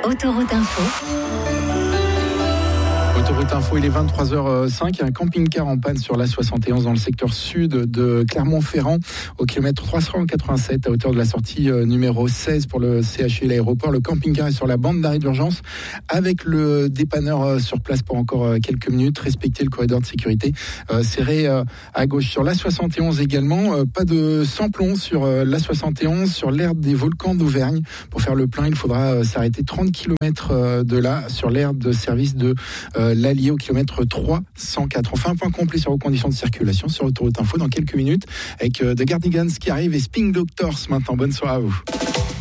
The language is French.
Autoroute Info. Autoroute Info, il est 23h05. Il y a un camping-car en panne sur l'A71 dans le secteur sud de Clermont-Ferrand, au kilomètre 387, à hauteur de la sortie numéro 16 pour le CHU et l'aéroport. Le camping-car est sur la bande d'arrêt d'urgence avec le dépanneur sur place pour encore quelques minutes. Respectez le corridor de sécurité serré à gauche. Sur l'A71 également, pas de samplon sur l'A71, sur l'aire des volcans d'Auvergne. Pour faire le plein, il faudra s'arrêter 30 km de là, sur l'aire de service de l'Allier au kilomètre 304. On fait un point complet sur vos conditions de circulation sur Autoroute Info dans quelques minutes avec The Cardigans qui arrive et Spin Doctors maintenant. Bonne soirée à vous.